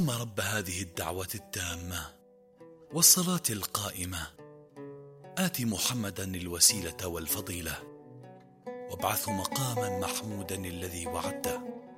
رب هذه الدعوة التامة والصلاة القائمة آت محمدا الوسيلة والفضيلة وابعثه مقاما محمودا الذي وعدته.